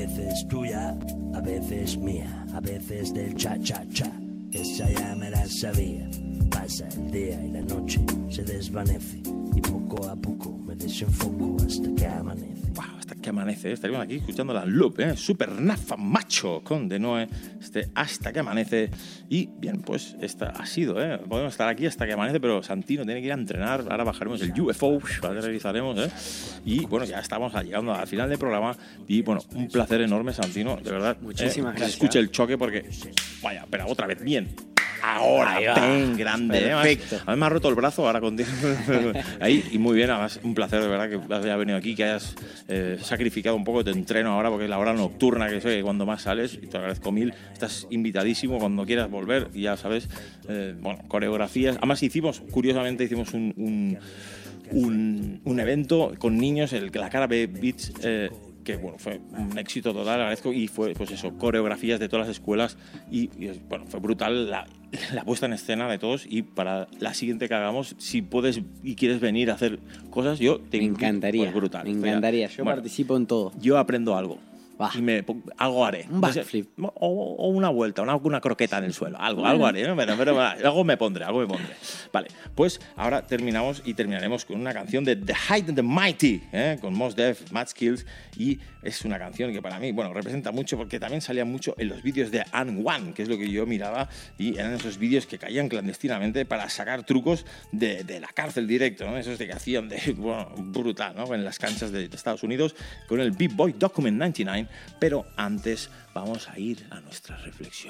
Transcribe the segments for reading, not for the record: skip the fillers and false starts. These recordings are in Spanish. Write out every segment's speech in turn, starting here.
veces tuya, a veces mía, a veces del cha-cha-cha. Esa ya me la sabía. Pasa el día y la noche se desvanece y poco a poco me desenfoco hasta que amanece. Wow, hasta que amanece. Estaríamos aquí escuchando la Loop, Super Nafa Macho con De Noe, Hasta que amanece. Y bien, pues esta ha sido, podemos estar aquí hasta que amanece, pero Santino tiene que ir a entrenar. Ahora bajaremos el UFO, ahora realizaremos, Y bueno, ya estamos llegando al final del programa. Y bueno, un placer enorme, Santino, de verdad. Muchísimas gracias. Escuche el choque porque, vaya, pero otra vez, bien. Ahora, ven, grande. Perfecto. Además me ha roto el brazo ahora contigo. Ahí, y muy bien, además, un placer de verdad que hayas venido aquí, que hayas sacrificado un poco de tu entreno ahora, porque es la hora nocturna, que sé que cuando más sales, y te agradezco mil. Estás invitadísimo cuando quieras volver, y ya sabes, bueno, coreografías. Además curiosamente hicimos un evento con niños, la Carabe Beats, que bueno, fue un éxito total, agradezco, y fue pues eso, coreografías de todas las escuelas y bueno, fue brutal la puesta en escena de todos. Y para la siguiente que hagamos, si puedes y quieres venir a hacer cosas, yo te Me encantaría, pues brutal. me encantaría, yo participo en todo. Yo aprendo algo. Va. Y algo haré. Un backflip. O una vuelta, una croqueta en el suelo. Algo haré, ¿no? Pero algo me pondré. Vale, pues ahora terminaremos con una canción de The Height and the Mighty, con Mos Def, Mad Skills. Y es una canción que para mí, bueno, representa mucho, porque también salía mucho en los vídeos de One, que es lo que yo miraba, y eran esos vídeos que caían clandestinamente para sacar trucos de la cárcel directo, ¿no? Esos de que hacían bueno, brutal, ¿no? En las canchas de Estados Unidos con el Big Boy Document 99. Pero antes vamos a ir a nuestra reflexión.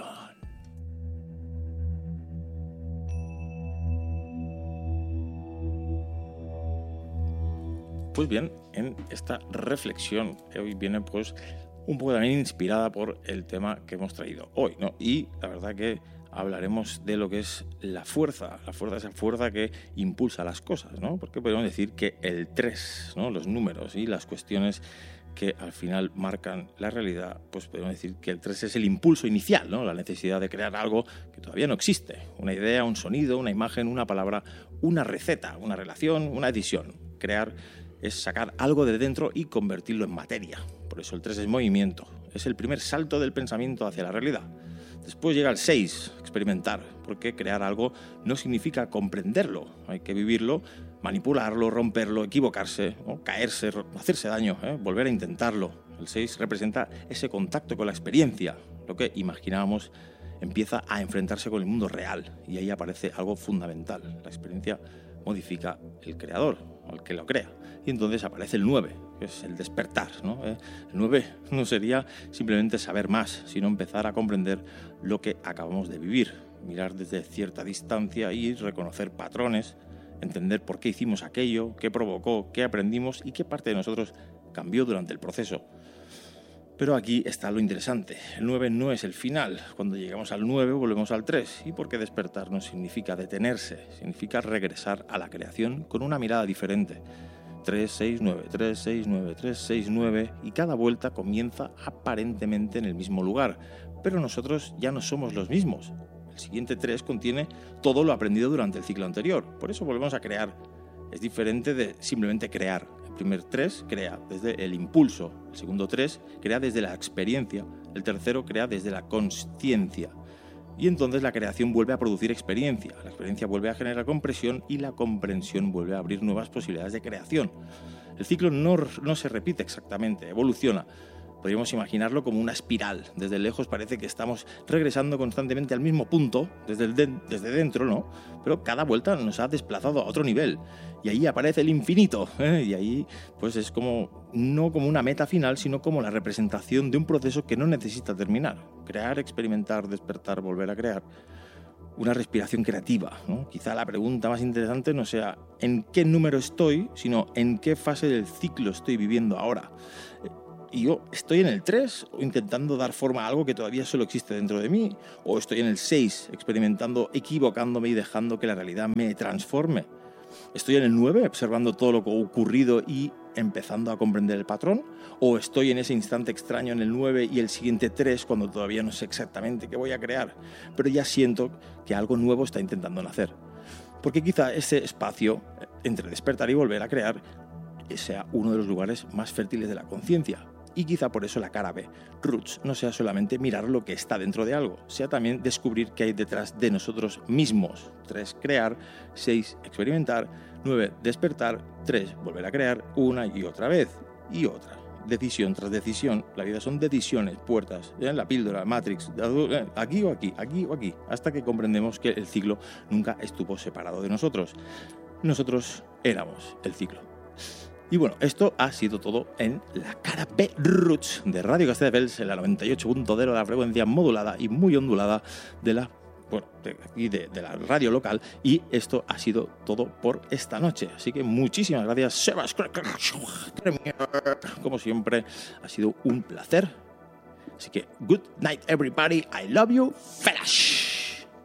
Pues bien, en esta reflexión que hoy viene pues un poco también inspirada por el tema que hemos traído hoy, ¿no? Y la verdad que hablaremos de lo que es la fuerza, esa fuerza que impulsa las cosas, ¿no? Porque podemos decir que el 3, ¿no? Los números y las cuestiones que al final marcan la realidad, pues podemos decir que el 3 es el impulso inicial, ¿no? La necesidad de crear algo que todavía no existe. Una idea, un sonido, una imagen, una palabra, una receta, una relación, una decisión. Crear es sacar algo de dentro y convertirlo en materia. Por eso el 3 es movimiento. Es el primer salto del pensamiento hacia la realidad. Después llega el 6, experimentar, porque crear algo no significa comprenderlo. Hay que vivirlo, manipularlo, romperlo, equivocarse, ¿no? Caerse, hacerse daño, volver a intentarlo. El 6 representa ese contacto con la experiencia. Lo que imaginábamos empieza a enfrentarse con el mundo real, y ahí aparece algo fundamental. La experiencia modifica el creador, el que lo crea. Y entonces aparece el 9, que es el despertar, ¿no? El 9 no sería simplemente saber más, sino empezar a comprender lo que acabamos de vivir, mirar desde cierta distancia y reconocer patrones, entender por qué hicimos aquello, qué provocó, qué aprendimos y qué parte de nosotros cambió durante el proceso. Pero aquí está lo interesante. El 9 no es el final. Cuando llegamos al 9 volvemos al 3. ¿Y por qué despertar no significa detenerse? Significa regresar a la creación con una mirada diferente. 3, 6, 9, 3, 6, 9, 3, 6, 9. Y cada vuelta comienza aparentemente en el mismo lugar. Pero nosotros ya no somos los mismos. El siguiente 3 contiene todo lo aprendido durante el ciclo anterior. Por eso volvemos a crear. Es diferente de simplemente crear. El primer 3 crea desde el impulso. El segundo 3 crea desde la experiencia. El tercero crea desde la consciencia. Y entonces la creación vuelve a producir experiencia. La experiencia vuelve a generar comprensión y la comprensión vuelve a abrir nuevas posibilidades de creación. El ciclo no se repite exactamente, evoluciona. Podríamos imaginarlo como una espiral. Desde lejos parece que estamos regresando constantemente al mismo punto, desde dentro, ¿no? Pero cada vuelta nos ha desplazado a otro nivel. Y ahí aparece el infinito, Y ahí pues es como, no como una meta final, sino como la representación de un proceso que no necesita terminar. Crear, experimentar, despertar, volver a crear. Una respiración creativa, ¿no? Quizá la pregunta más interesante no sea ¿en qué número estoy?, sino ¿en qué fase del ciclo estoy viviendo ahora? Y yo estoy en el 3 o intentando dar forma a algo que todavía solo existe dentro de mí, o estoy en el 6 experimentando, equivocándome y dejando que la realidad me transforme. Estoy en el 9 observando todo lo que ha ocurrido y empezando a comprender el patrón, o estoy en ese instante extraño en el 9 y el siguiente 3 cuando todavía no sé exactamente qué voy a crear, pero ya siento que algo nuevo está intentando nacer. Porque quizá ese espacio entre despertar y volver a crear sea uno de los lugares más fértiles de la conciencia. Y quizá por eso la cara B, Roots, no sea solamente mirar lo que está dentro de algo, sea también descubrir qué hay detrás de nosotros mismos. 3, crear. 6, experimentar. 9, despertar. 3, volver a crear una y otra vez. Y otra. Decisión tras decisión. La vida son decisiones, puertas, la píldora, Matrix, aquí o aquí, aquí o aquí, hasta que comprendemos que el ciclo nunca estuvo separado de nosotros. Nosotros éramos el ciclo. Y bueno, esto ha sido todo en la cara B Roots de Radio Castelldefels, en la 98.0 de la frecuencia modulada y muy ondulada de la de la radio local, y esto ha sido todo por esta noche. Así que muchísimas gracias, Sebas. Como siempre, ha sido un placer. Así que good night everybody, I love you, Flash.